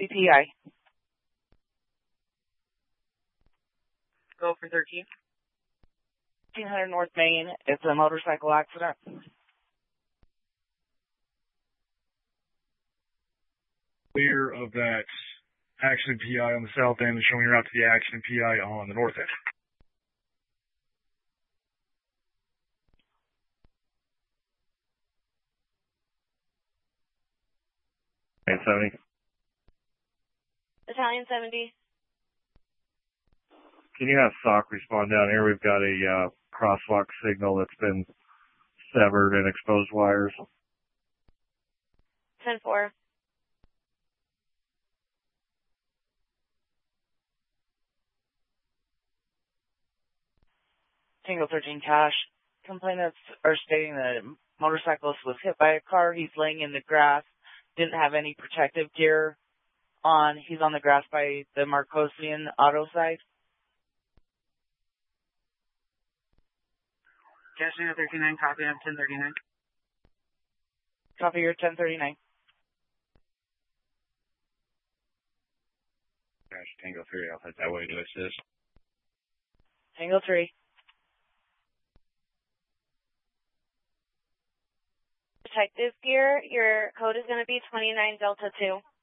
CPI. Go for 13. 1500 North Main. It's a motorcycle accident. Clear of that accident PI on the south end and showing your route to the accident PI on the north end. 70. Battalion 70. Can you have SOC respond down here? We've got a crosswalk signal that's been severed and exposed wires. 10-4. Tango 13 Cash. Complainants are stating that a motorcyclist was hit by a car. He's laying in the grass. Didn't have any protective gear on. He's on the grass by the Marcosian auto site. Cash Tango 39, copy. I'm 1039. Copy your 1039. Cash Tango 3, I'll head that way to assist. Tango 3. Protective gear, your code is going to be 29 Delta 2.